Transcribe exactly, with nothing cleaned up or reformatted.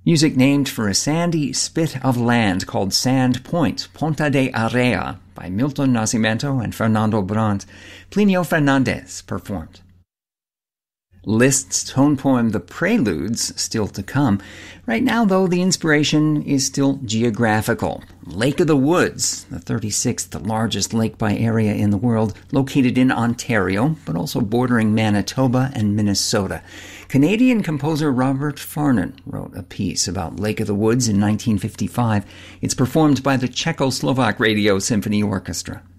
Music named for a sandy spit of land called Sand Point, Ponta de Area, by Milton Nascimento and Fernando Brandt. Plinio Fernandez performed. Liszt's tone poem The Preludes, still to come. Right now, though, the inspiration is still geographical. Lake of the Woods, the thirty-sixth largest lake by area in the world, located in Ontario, but also bordering Manitoba and Minnesota. Canadian composer Robert Farnon wrote a piece about Lake of the Woods in nineteen fifty-five. It's performed by the Czechoslovak Radio Symphony Orchestra.